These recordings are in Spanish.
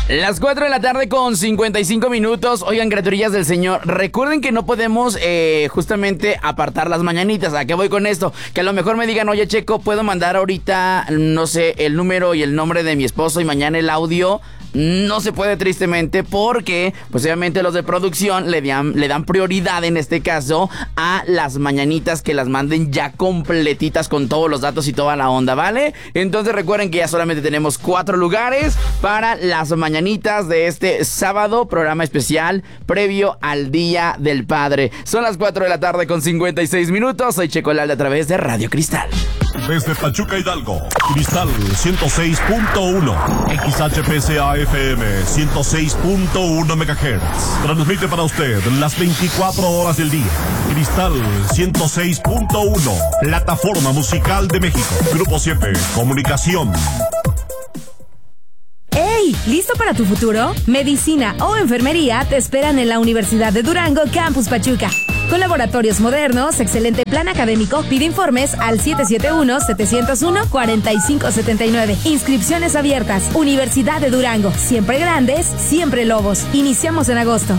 Las 4 de la tarde con 55 minutos. Oigan, criaturillas del Señor, recuerden que no podemos justamente apartar las mañanitas. ¿A qué voy con esto? Que a lo mejor me digan, oye Checo, ¿puedo mandar ahorita, no sé, el número y el nombre de mi esposo y mañana el audio? No se puede, tristemente, porque pues obviamente los de producción le dan prioridad en este caso a las mañanitas, que las manden ya completitas con todos los datos y toda la onda, ¿vale? Entonces recuerden que ya solamente tenemos 4 lugares para las mañanitas de este sábado, programa especial previo al Día del Padre. Son las 4 de la tarde con 56 minutos. Soy Checo Lalde a través de Radio Cristal. Desde Pachuca, Hidalgo, Cristal 106.1, XHPCA FM 106.1 MHz. Transmite para usted las 24 horas del día. Cristal 106.1, plataforma musical de México. Grupo 7, comunicación. ¡Hey! ¿Listo para tu futuro? Medicina o enfermería te esperan en la Universidad de Durango, Campus Pachuca. Con laboratorios modernos, excelente plan académico, pide informes al 771-701-4579. Inscripciones abiertas. Universidad de Durango. Siempre grandes, siempre lobos. Iniciamos en agosto.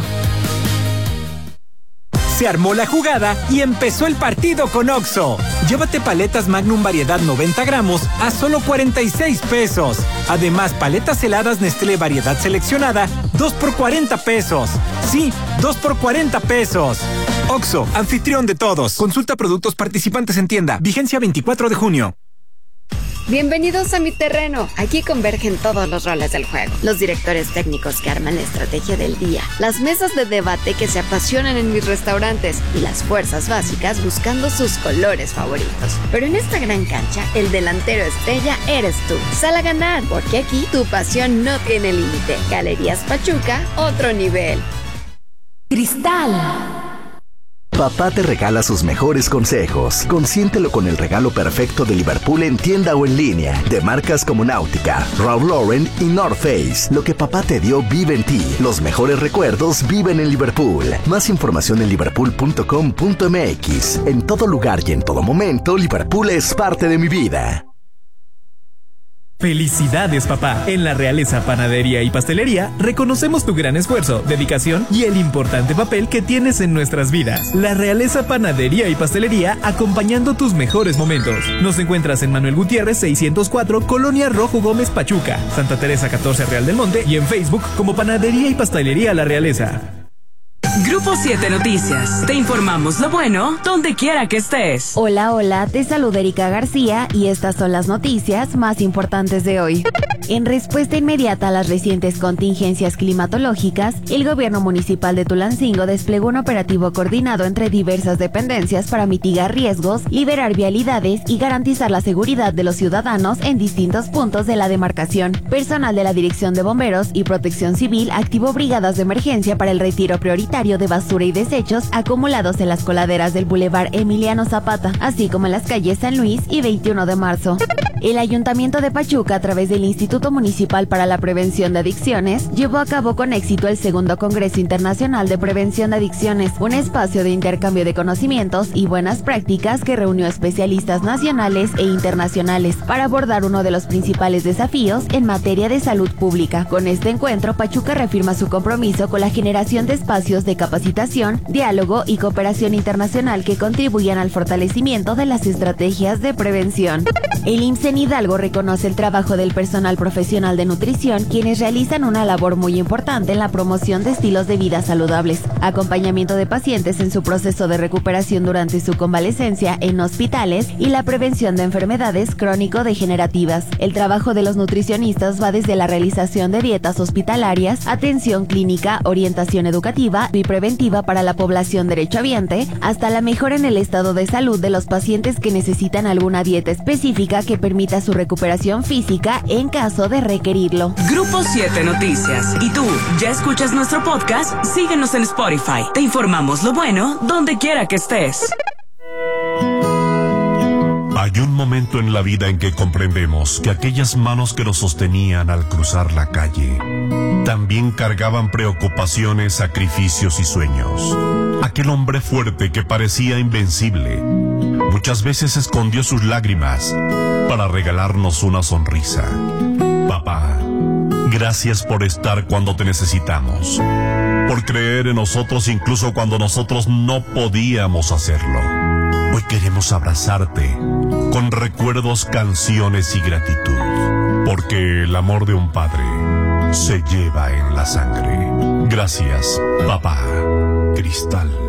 Se armó la jugada y empezó el partido con Oxxo. Llévate paletas Magnum variedad 90 gramos a solo 46 pesos. Además, paletas heladas Nestlé variedad seleccionada, 2 por 40 pesos. Sí, 2 por 40 pesos. Oxxo, anfitrión de todos. Consulta productos participantes en tienda. Vigencia 24 de junio. Bienvenidos a mi terreno. Aquí convergen todos los roles del juego. Los directores técnicos que arman la estrtegia del día, las mesas de debate que se apasionan en mis restaurantes y las fuerzas básicas buscando sus colores favoritos. Pero en esta gran cancha, el delantero estrella eres tú. Sal a ganar, porque aquí tu pasión no tiene límite. Galerías Pachuca, otro nivel. Cristal. Papá te regala sus mejores consejos. Consiéntelo con el regalo perfecto de Liverpool en tienda o en línea. De marcas como Náutica, Ralph Lauren y North Face. Lo que papá te dio vive en ti. Los mejores recuerdos viven en Liverpool. Más información en liverpool.com.mx. En todo lugar y en todo momento, Liverpool es parte de mi vida. ¡Felicidades, papá! En la Realeza Panadería y Pastelería reconocemos tu gran esfuerzo, dedicación y el importante papel que tienes en nuestras vidas. La Realeza Panadería y Pastelería, acompañando tus mejores momentos. Nos encuentras en Manuel Gutiérrez 604, Colonia Rojo Gómez, Pachuca, Santa Teresa 14, Real del Monte, y en Facebook como Panadería y Pastelería La Realeza. Grupo 7 Noticias. Te informamos lo bueno donde quiera que estés. Hola, te saluda Erika García y estas son las noticias más importantes de hoy. En respuesta inmediata a las recientes contingencias climatológicas, el gobierno municipal de Tulancingo desplegó un operativo coordinado entre diversas dependencias para mitigar riesgos, liberar vialidades y garantizar la seguridad de los ciudadanos en distintos puntos de la demarcación. Personal de la Dirección de Bomberos y Protección Civil activó brigadas de emergencia para el retiro prioritario de basura y desechos acumulados en las coladeras del Boulevard Emiliano Zapata, así como en las calles San Luis y 21 de marzo. El Ayuntamiento de Pachuca, a través del Instituto Municipal para la Prevención de Adicciones, llevó a cabo con éxito el segundo Congreso Internacional de Prevención de Adicciones, un espacio de intercambio de conocimientos y buenas prácticas que reunió especialistas nacionales e internacionales para abordar uno de los principales desafíos en materia de salud pública. Con este encuentro, Pachuca reafirma su compromiso con la generación de espacios de capacitación, diálogo y cooperación internacional que contribuyan al fortalecimiento de las estrategias de prevención. El IMSS en Hidalgo reconoce el trabajo del personal profesional de nutrición, quienes realizan una labor muy importante en la promoción de estilos de vida saludables, acompañamiento de pacientes en su proceso de recuperación durante su convalecencia en hospitales y la prevención de enfermedades crónico-degenerativas. El trabajo de los nutricionistas va desde la realización de dietas hospitalarias, atención clínica, orientación educativa y preventiva para la población derechohabiente, hasta la mejora en el estado de salud de los pacientes que necesitan alguna dieta específica que permita su recuperación física en caso de requerirlo. Grupo 7 Noticias. ¿Y tú, ya escuchas nuestro podcast? Síguenos en Spotify. Te informamos lo bueno donde quiera que estés. Hay un momento en la vida en que comprendemos que aquellas manos que nos sostenían al cruzar la calle también cargaban preocupaciones, sacrificios y sueños. Aquel hombre fuerte que parecía invencible muchas veces escondió sus lágrimas para regalarnos una sonrisa. Papá, Gracias por estar cuando te necesitamos, por creer en nosotros incluso cuando nosotros no podíamos hacerlo. Hoy queremos abrazarte con recuerdos, canciones y gratitud, porque el amor de un padre se lleva en la sangre. Gracias, papá. Cristal.